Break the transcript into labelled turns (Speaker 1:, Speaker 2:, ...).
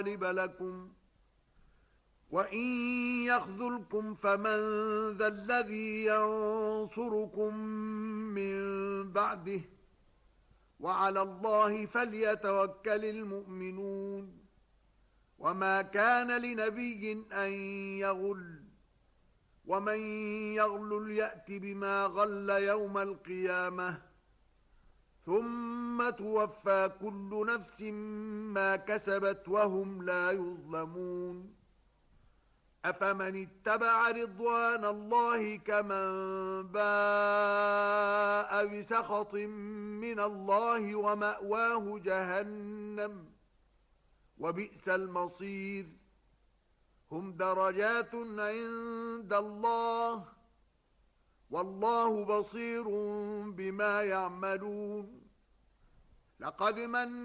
Speaker 1: غالب لكم وإن يخذلكم فمن ذا الذي ينصركم من بعده وعلى الله فليتوكل المؤمنون وما كان لنبي أن يغل ومن يغلل يأت بما غل يوم القيامة ثم توفى كل نفس ما كسبت وهم لا يظلمون أفمن اتبع رضوان الله كمن باء بسخط من الله ومأواه جهنم وبئس المصير هم درجات عند الله والله بصير بما يعملون لقد من